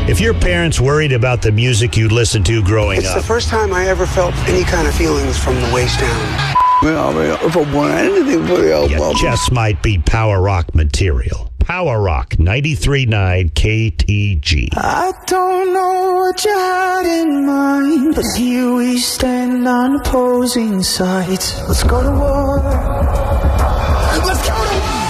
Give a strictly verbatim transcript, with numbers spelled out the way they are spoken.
If your parents worried about the music you listened to growing it's up. It's the first time I ever felt any kind of feelings from the waist down. Well, I mean, if I want anything for the album. You just might be power rock material. Power Rock, ninety-three point nine K T G. I don't know what you had in mind, but here we stand on opposing sides. Let's go to war. Let's go to war.